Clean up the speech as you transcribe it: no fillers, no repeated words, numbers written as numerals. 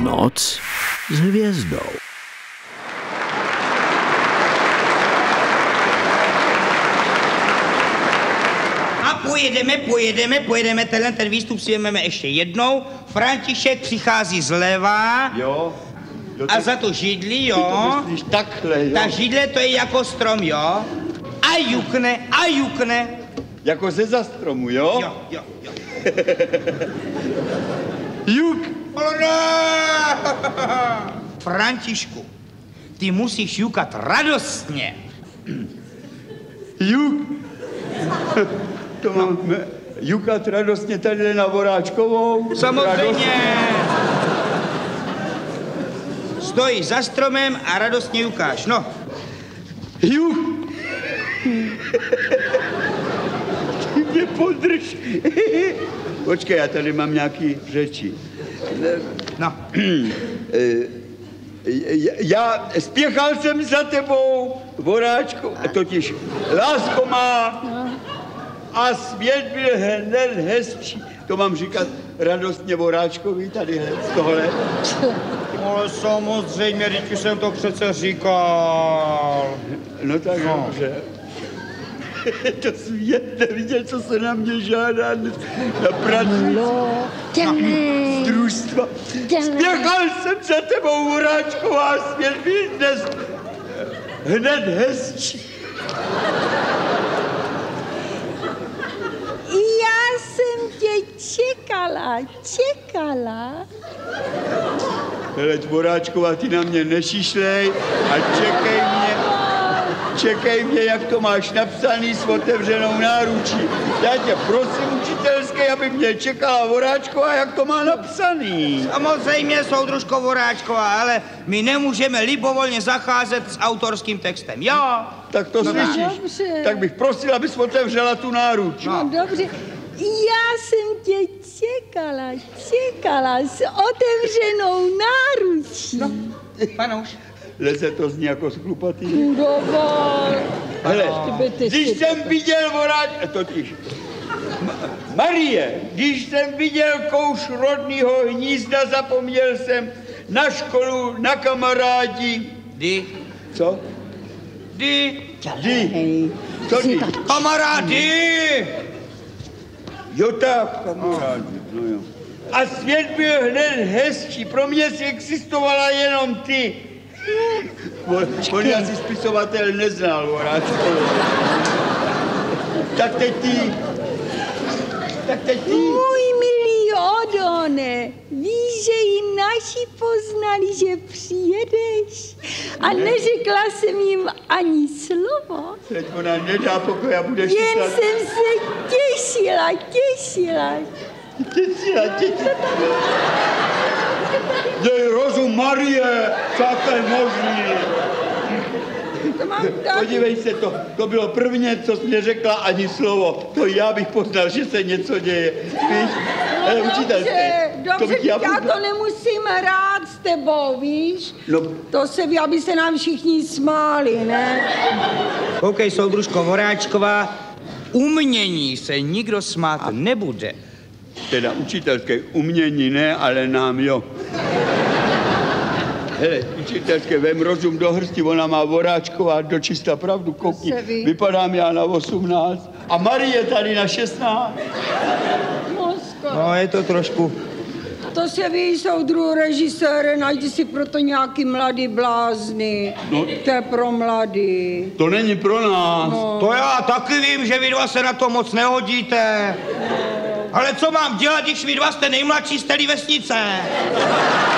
Noc s hvězdou. A pojedeme, ten výstup si vezmeme ještě jednou. František přichází zleva. Jo. A za to židli, jo. Ty to myslíš takhle, jo. Ta židle to je jako strom, jo. A jukne. Jako ze zastromu, jo? Jo. Juk. Františku, ty musíš jukat radostně. Juk. To máme jukat radostně tady na Voráčkovou. Samozřejmě. Stojíš za stromem a radostně jukáš, no. Juk. Ty mě podrž. Počkej, já tady mám nějaký řeči. No. Já spěchal jsem za tebou, Voráčko, totiž lásko má a svět byl hned hezčí. To mám říkat radostně Voráčkovi tady z tohle. Ale samozřejmě, teď už jsem to přece říkal. No tak dobře. To svět neviděl, co se na mě žádá na práci. Z družstva. Spěchal jsem za tebou, Voráčková, svět byl dnes hned hezčí. Já jsem tě čekala. Hele, Voráčková, ty na mě nešišlej a čekej mě, jak to máš napsaný s otevřenou náručí. Já tě prosím, učitelské, aby mě čekala Voráčková, jak to má napsaný. Samozřejmě, soudružko Voráčková, ale my nemůžeme libovolně zacházet s autorským textem, jo? Tak to slyšíš. Dobře. Tak bych prosil, abys otevřela tu náruč. No dobře, já jsem tě čekala s otevřenou náručí. No, panouš. Leze to zní jako sklupatý. Dovol. Hele, když jsem viděl totiž, Marie, když jsem viděl kouš rodného hnízda, zapomněl jsem na školu, na kamarádi. Kdy? Co? Kdy? Co ty? Kamarády! Jo tak, kamarádi, no jo. A svět byl hned hezčí, pro mě si existovala jenom ty. On asi spisovatel neznal, Voráčko. Tak teď ty. Můj milý Odone, víš, že i naši poznali, že přijedeš? A neřekla jsem jim ani slovo. Teď ona nedá pokoj a budeš Jen myslet. jsem se těšila. Dej rozum, Marie, co je možný. To mám tak. Podívej se, to bylo prvně, co jsi mě řekla, ani slovo. To já bych poznal, že se něco děje. Víš? Dobře, já to nemusím hrát s tebou, víš? No. To se ví, aby se nám všichni smáli, ne? Koukej, soudružko Voráčková, umění se nikdo smát nebude. Teda učitelské umění ne, ale nám jo. Hele, učitelské, vem rozum do hrsti, ona má Voráčková dočista pravdu, koukni. Vypadám já na 18 a Marie tady na 16. No, je to trošku. To se ví, soudruhu režisére, najdi si proto nějaký mladý blázny. No. To je pro mladý. To není pro nás. No. To já taky vím, že vy dva se na to moc nehodíte. Ale co mám dělat, když vy dva jste nejmladší z té vesnice?